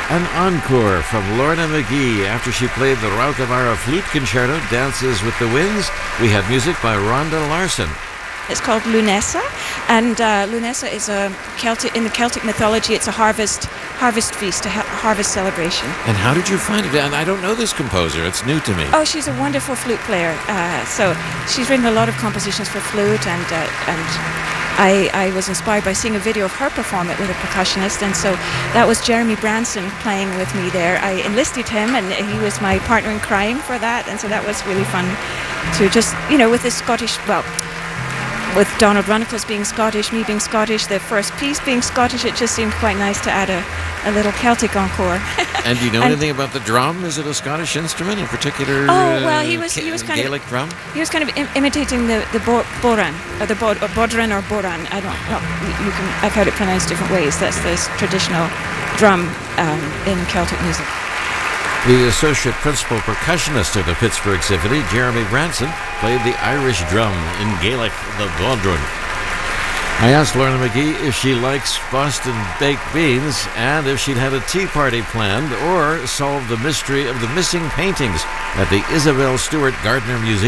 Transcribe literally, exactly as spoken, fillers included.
An encore from Lorna McGee after she played the Raucavara Flute Concerto, Dances with the Winds. We had music by Rhonda Larson. It's called Lunessa, and uh, Lunessa is a Celtic. In the Celtic mythology, it's a harvest harvest feast, a ha- harvest celebration. And how did you find it? And I don't know this composer; it's new to me. Oh, she's a wonderful flute player. Uh, so she's written a lot of compositions for flute, and uh, and I, I was inspired by seeing a video of her perform it with a percussionist, and so that was Jeremy Branson playing with me there. I enlisted him, and he was my partner in crime for that, and so that was really fun to just, you know, with this Scottish, well, with Donald Runnicles being Scottish, me being Scottish, the first piece being Scottish, it just seemed quite nice to add a, a little Celtic encore. And do you know and anything about the drum? Is it a Scottish instrument, a particular Oh, well, he uh, was he was kind Gaelic of drum? He was kind of im- imitating the the bo- boran, or the bod- or bodran or boran. I don't know. You, you can. I've heard it pronounced different ways. That's the traditional drum um, in Celtic music. The associate principal percussionist of the Pittsburgh Symphony, Jeremy Branson, played the Irish drum in Gaelic, the bodhrán. I asked Lorna McGee if she likes Boston baked beans and if she'd had a tea party planned or solved the mystery of the missing paintings at the Isabel Stewart Gardner Museum.